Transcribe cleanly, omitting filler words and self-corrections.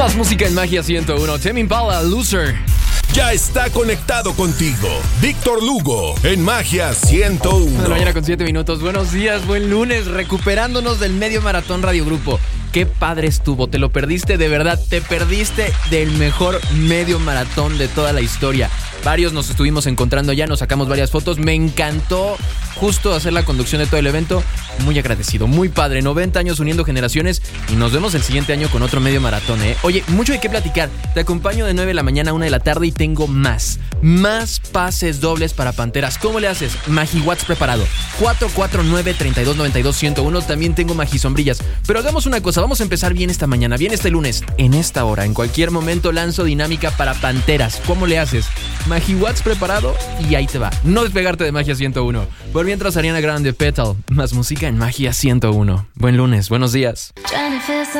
Más música en Magia 101. Tame Impala, Loser. Ya está conectado contigo Víctor Lugo en Magia 101. De la mañana con 7 minutos. Buenos días, buen lunes. Recuperándonos del medio maratón Radio Grupo. Qué padre estuvo, te lo perdiste, de verdad, te perdiste del mejor medio maratón de toda la historia. Varios nos estuvimos encontrando ya, nos sacamos varias fotos, me encantó justo hacer la conducción de todo el evento, muy agradecido, muy padre, 90 años uniendo generaciones y nos vemos el siguiente año con otro medio maratón, Oye, mucho hay que platicar, te acompaño de 9 de la mañana a 1 de la tarde y tengo más pases dobles para Panteras. ¿Cómo le haces? MagiWatts preparado, 449-3292-101, también tengo Magisombrillas, pero hagamos una cosa, vamos a empezar bien esta mañana, bien este lunes, en esta hora, en cualquier momento lanzo dinámica para Panteras. ¿Cómo le haces? MagiWatts preparado y ahí te va. No despegarte de Magia 101. Por mientras, Ariana Grande, Petal, más música en Magia 101. Buen lunes, buenos días.